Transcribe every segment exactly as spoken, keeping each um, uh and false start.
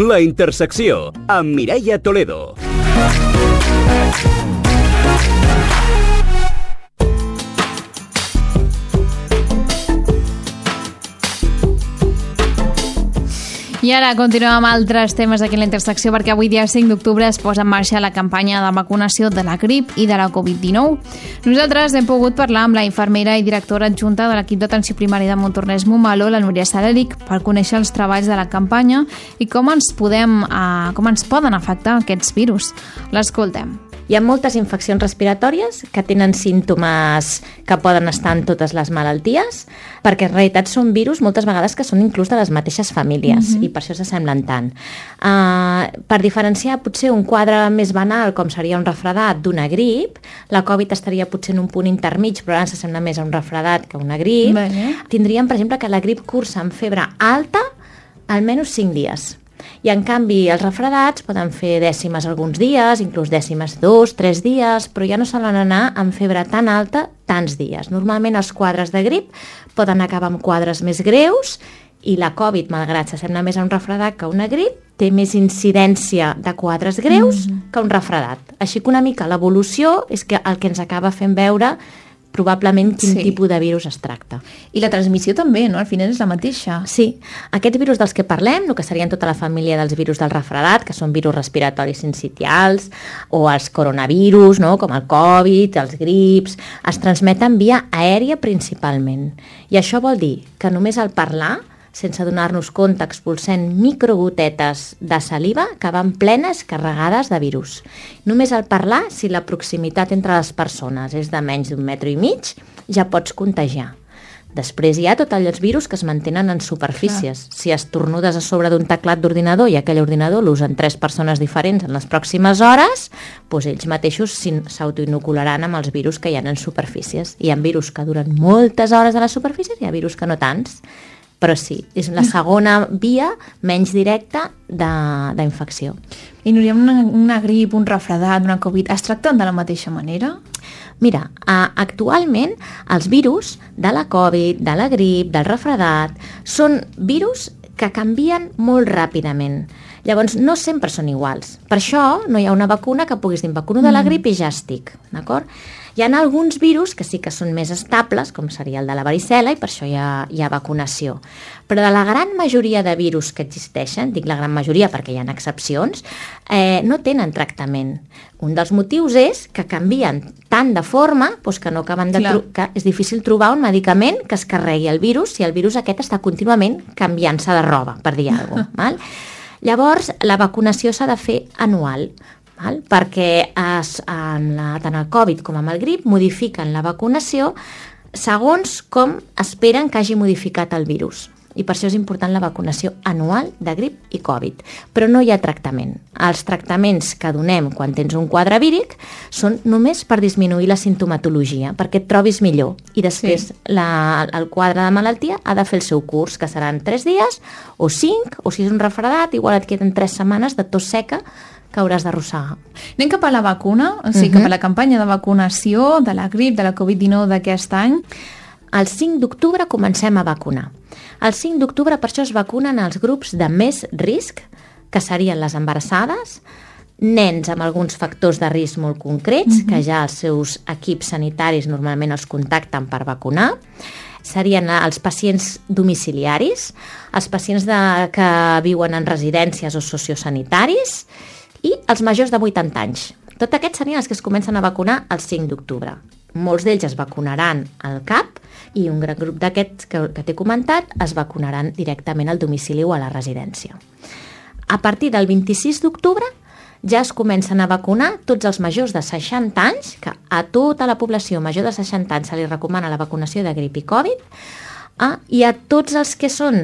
La Intersecció, amb Mireia Toledo. I ara continuem amb altres temes aquí a la Intersecció, perquè avui dia cinc d'octubre es posa en marxa la campanya de vacunació de la grip i de la covid dinou. Nosaltres hem pogut parlar amb la infermera i directora adjunta de l'equip d'atenció primària de Montornès Montmeló, la Núria Saleric, per conèixer els treballs de la campanya i com ens podem, eh, com ens poden afectar aquests virus. L'escoltem. Hi ha moltes infeccions respiratòries que tenen símptomes que poden estar en totes les malalties, perquè en realitat són virus moltes vegades que són inclús de les mateixes famílies, mm-hmm. i per això s'assemblen tant. Uh, per diferenciar potser un quadre més banal, com seria un refredat d'una grip, la Covid estaria potser en un punt intermig, però ara s'assembla més a un refredat que a una grip. Vale. Tindríem, per exemple, que la grip cursa amb febre alta almenys cinc dies. I en canvi els refredats poden fer dècimes alguns dies, inclús dècimes dos, tres dies, però ja no solen anar amb febre tan alta tants dies. Normalment els quadres de grip poden acabar amb quadres més greus i la Covid, malgrat s'assembla més a un refredat que a una grip, té més incidència de quadres greus mm-hmm. que un refredat. Així que una mica l'evolució és que el que ens acaba fent veure probablement quin sí. tipus de virus es tracta. I la transmissió també, no? Al final és la mateixa. Sí. Aquests virus dels que parlem, el que serien tota la família dels virus del refredat, que són virus respiratoris sincitials, o els coronavirus, no? Com el Covid, els grips, es transmeten via aèria principalment. I això vol dir que només al parlar, sense donar-nos compte, expulsem microgotetes de saliva que van plenes carregades de virus. Només al parlar, si la proximitat entre les persones és de menys d'un metre i mig, ja pots contagiar. Després hi ha tots els virus que es mantenen en superfícies. Clar. Si estornudes a sobre d'un teclat d'ordinador i aquell ordinador l'usen tres persones diferents en les pròximes hores, doncs ells mateixos s'autoinocularan amb els virus que hi ha en superfícies. Hi ha virus que duren moltes hores a les superfícies i hi ha virus que no tants. Però sí, és la segona via menys directa d'infecció. I Núria, una, una grip, un refredat, una Covid, es tracten de la mateixa manera? Mira, actualment els virus de la Covid, de la grip, del refredat, són virus que canvien molt ràpidament. Llavors, no sempre són iguals. Per això no hi ha una vacuna que puguis dir vacuno de la grip i ja estic, d'acord? Hi ha alguns virus que sí que són més estables, com seria el de la varicel·la, i per això hi ha, hi ha vacunació. Però de la gran majoria de virus que existeixen, dic la gran majoria perquè hi ha excepcions, eh, no tenen tractament. Un dels motius és que canvien tant de forma doncs que no acaben de tro- que és difícil trobar un medicament que es carregui el virus si el virus aquest està contínuament canviant-se de roba, per dir alguna cosa. Val? Llavors, la vacunació s'ha de fer anual, val? Perquè es, en la, tant el Covid com amb el grip modifiquen la vacunació segons com esperen que hagi modificat el virus. I per això és important la vacunació anual de grip i Covid. Però no hi ha tractament. Els tractaments que donem quan tens un quadre víric són només per disminuir la sintomatologia, perquè et trobis millor. I després sí. la, el quadre de malaltia ha de fer el seu curs, que seran tres dies o cinc, o si és un refredat, igual et queden tres setmanes de tos seca que hauràs d'arrossegar. Anem cap a la vacuna, o sigui, uh-huh. cap a la campanya de vacunació de la grip, de la covid dinou d'aquest any. El cinc d'octubre comencem a vacunar. El cinc d'octubre per això es vacunen els grups de més risc, que serien les embarassades, nens amb alguns factors de risc molt concrets, uh-huh. que ja els seus equips sanitaris normalment els contacten per vacunar, serien els pacients domiciliaris, els pacients de, que viuen en residències o sociosanitaris i els majors de vuitanta anys. Tots aquests serien els que es comencen a vacunar el cinc d'octubre. Molts d'ells es vacunaran al C A P i un gran grup d'aquests que, que t'he comentat es vacunaran directament al domicili o a la residència. A partir del vint-i-sis d'octubre ja es comencen a vacunar tots els majors de seixanta anys, que a tota la població major de seixanta anys se li recomana la vacunació de grip i Covid, ah, i a tots els que són,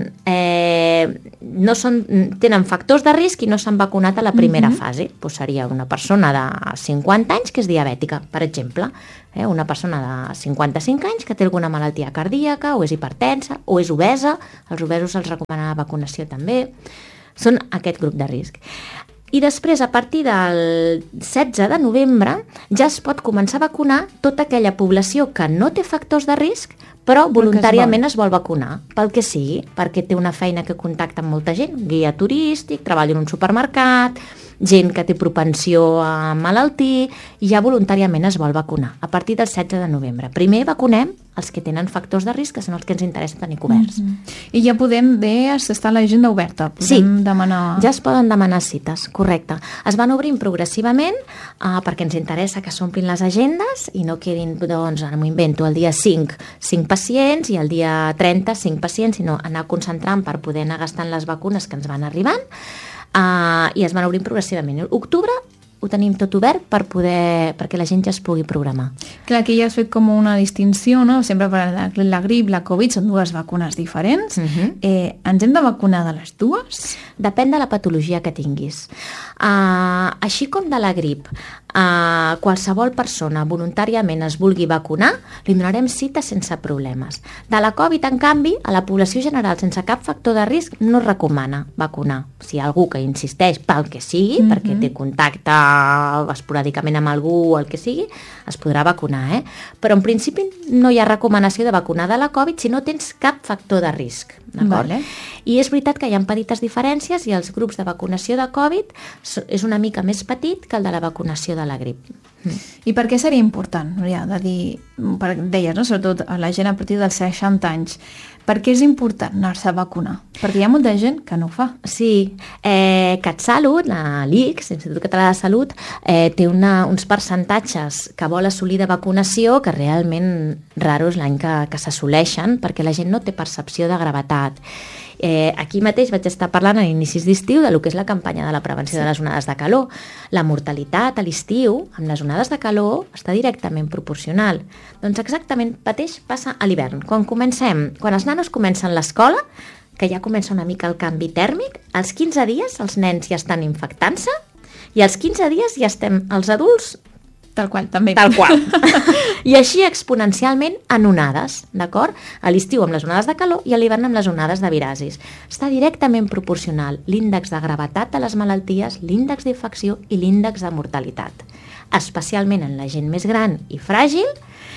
eh, no són, tenen factors de risc i no s'han vacunat a la primera uh-huh. fase. Pues seria una persona de cinquanta anys que és diabètica, per exemple, eh, una persona de cinquanta-cinc anys que té alguna malaltia cardíaca o és hipertensa o és obesa, els obesos els recomana la vacunació també, són aquest grup de risc. I després, a partir del setze de novembre, ja es pot començar a vacunar tota aquella població que no té factors de risc, però voluntàriament es vol vacunar, pel que sigui, perquè té una feina que contacta amb molta gent, guia turístic, treballa en un supermercat, gent que té propensió a malaltir, i ja voluntàriament es vol vacunar, a partir del setze de novembre. Primer vacunem els que tenen factors de risc, que són els que ens interessa tenir coberts. Mm-hmm. I ja podem, deies, està l'agenda oberta, podem sí, demanar... ja es poden demanar cites, correcte. Es van obrint progressivament uh, perquè ens interessa que s'omplin les agendes i no quedin, doncs, ara m'ho invento, el dia cinc, cinc pacients, i el dia trenta, cinc pacients, sinó anar concentrant per poder anar gastant les vacunes que ens van arribant, uh, i es van obrint progressivament. Octubre ho tenim tot obert per poder, perquè la gent ja es pugui programar. Clar, aquí ja has fet com una distinció, no? Sempre per la, la grip, la Covid, són dues vacunes diferents. Uh-huh. eh, ens hem de vacunar de les dues? Depèn de la patologia que tinguis. Uh, així com de la grip, uh, qualsevol persona voluntàriament es vulgui vacunar, li donarem cita sense problemes. De la Covid, en canvi, a la població general sense cap factor de risc no es recomana vacunar. Si hi ha algú que insisteix pel que sigui, uh-huh. perquè té contacte esporàdicament amb algú o el que sigui, es podrà vacunar, eh? Però en principi no hi ha recomanació de vacunar de la Covid si no tens cap factor de risc, d'acord? Vale. I és veritat que hi ha petites diferències i els grups de vacunació de Covid és una mica més petit que el de la vacunació de la grip. I per què seria important, Núria, de dir, per, deies, no? Sobretot a la gent a partir dels seixanta anys, per què és important anar-se a vacunar? Perquè hi ha molta gent que no ho fa. Sí, eh, CatSalut, l'I C S, l'Institut Català de Salut, eh, té una, uns percentatges que vol assolir de vacunació que realment raro és l'any que, que s'assoleixen, perquè la gent no té percepció de gravetat. Eh, aquí mateix vaig estar parlant a inicis d'estiu de lo que és la campanya de la prevenció sí. de les onades de calor. La mortalitat a l'estiu amb les onades de calor està directament proporcional. Doncs exactament mateix passa a l'hivern. Quan comencem, quan els nanos comencen l'escola, que ja comença una mica el canvi tèrmic, als quinze dies els nens ja estan infectant-se i als quinze dies ja estem els adults Tal qual, també. Tal qual. I així exponencialment en onades, d'acord? A l'estiu amb les onades de calor i a l'hivern amb les onades de virasis. Està directament proporcional l'índex de gravetat de les malalties, l'índex d'infecció i l'índex de mortalitat. Especialment en la gent més gran i fràgil,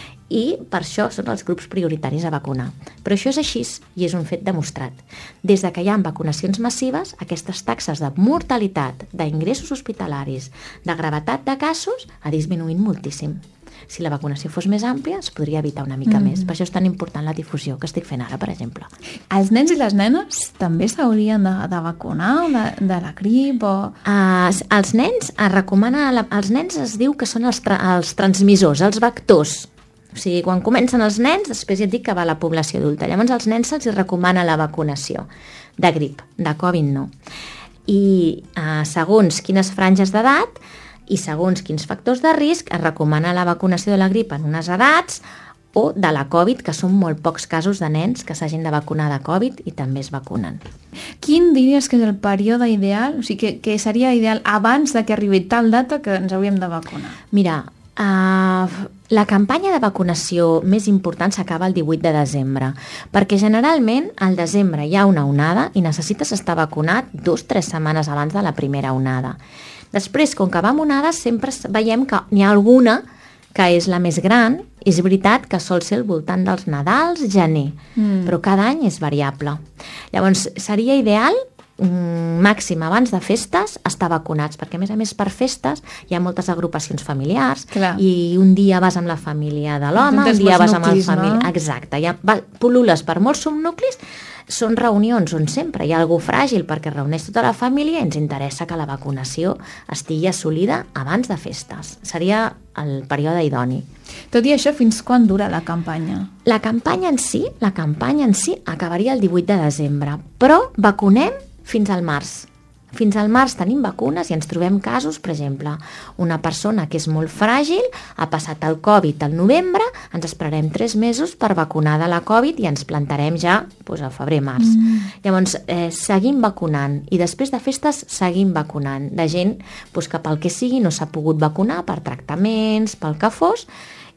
i per això són els grups prioritaris a vacunar. Però això és així i és un fet demostrat. Des de que hi ha vacunacions massives, aquestes taxes de mortalitat, d'ingressos hospitalaris, de gravetat de casos, ha disminuït moltíssim. Si la vacunació fos més àmplia, es podria evitar una mica mm. més. Per això és tan important la difusió que estic fent ara, per exemple. Els nens i les nenes també s'haurien de, de vacunar de, de la grip? O... Uh, els nens es recomana, la, els nens es diu que són els, tra, els transmissors, els vectors. O sigui, quan comencen els nens, després ja et dic que va a la població adulta. Llavors als nens se'ls recomana la vacunació de grip, de Covid no. I uh, segons quines franges d'edat i segons quins factors de risc es recomana la vacunació de la grip en unes edats o de la Covid, que són molt pocs casos de nens que s'hagin de vacunar de Covid i també es vacunen. Quin diries que és el període ideal, o sigui, que, que seria ideal abans de que arribi tal data que ens hauríem de vacunar? Mira, uh, la campanya de vacunació més important s'acaba el divuit de desembre, perquè generalment al desembre hi ha una onada i necessites estar vacunat dos o tres setmanes abans de la primera onada. Després, com que va amb onades, sempre veiem que n'hi ha alguna que és la més gran. És veritat que sol ser al voltant dels Nadals, gener, mm. però cada any és variable. Llavors, seria ideal màxim abans de festes estar vacunats, perquè a més a més per festes hi ha moltes agrupacions familiars. Clar. I un dia vas amb la família de l'home, un dia vas amb la família... No? Exacte, ja va, pul·lules per molts subnuclis, són reunions on sempre hi ha algú fràgil perquè reuneix tota la família i ens interessa que la vacunació estigui assolida abans de festes. Seria el període idoni. Tot i això, fins quan dura la campanya? La campanya en si, la campanya en si acabaria el divuit de desembre, però vacunem fins al març. Fins al març tenim vacunes i ens trobem casos, per exemple, una persona que és molt fràgil, ha passat el Covid al novembre, ens esperarem tres mesos per vacunar de la Covid i ens plantarem ja doncs, a febrer-març. Mm. Llavors, eh, seguim vacunant i després de festes seguim vacunant de gent doncs, que pel que sigui no s'ha pogut vacunar per tractaments, pel que fos,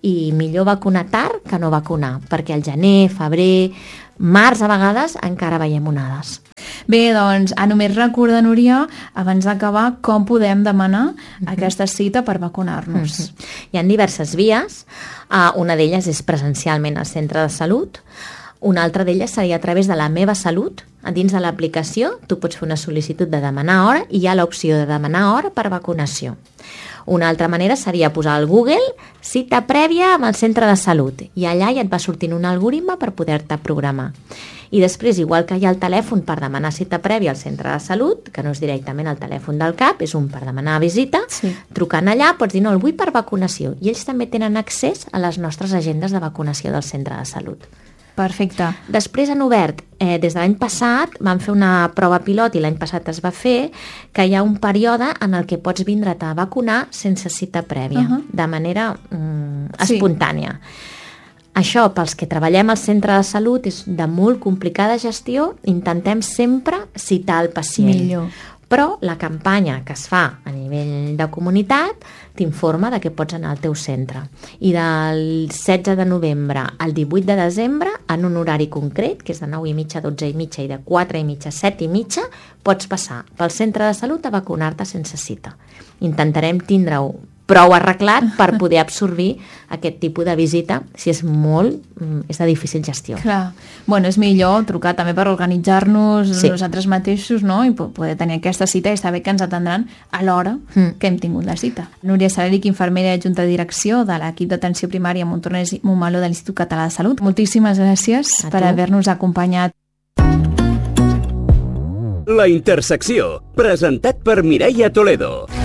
i millor vacunar tard que no vacunar, perquè al gener, febrer, març a vegades encara veiem onades. Bé, doncs, a només recordar, Núria, abans d'acabar, com podem demanar uh-huh. aquesta cita per vacunar-nos. Uh-huh. Hi ha diverses vies. Uh, una d'elles és presencialment al centre de salut. Una altra d'elles seria a través de la Meva Salut. A dins de l'aplicació tu pots fer una sol·licitud de demanar hora i hi ha l'opció de demanar hora per vacunació. Una altra manera seria posar al Google cita prèvia amb el centre de salut i allà ja et va sortint un algoritme per poder-te programar. I després, igual que hi ha el telèfon per demanar cita prèvia al centre de salut, que no és directament el telèfon del C A P, és un per demanar visita, sí. Trucant allà pots dir no, el vull per vacunació i ells també tenen accés a les nostres agendes de vacunació del centre de salut. Perfecte. Després han obert, eh, des de l'any passat, van fer una prova pilot i l'any passat es va fer, que hi ha un període en el que pots vindre't a vacunar sense cita prèvia, uh-huh. de manera mm, espontània. Sí. Això, pels que treballem al centre de salut, és de molt complicada gestió, intentem sempre citar el pacient. Millor. Però la campanya que es fa a nivell de comunitat t'informa de que pots anar al teu centre. I del setze de novembre al divuit de desembre, en un horari concret, que és de nou i mitja a dotze i mitja i de quatre i mitja a set i mitja, pots passar pel centre de salut a vacunar-te sense cita. Intentarem tindre-ho prou arreglat per poder absorbir aquest tipus de visita, si és molt, és de difícil gestió. Clar. Bueno, és millor trucar també per organitzar-nos sí. nosaltres mateixos, no? I poder tenir aquesta cita i saber que ens atendran a l'hora mm. que hem tingut la cita. Núria Saleric, infermera i adjunta de direcció de l'equip d'atenció primària Montornès i Montmeló de l'Institut Català de Salut. Moltíssimes gràcies a per haver-nos acompanyat. La Intersecció, presentat per Mireia Toledo.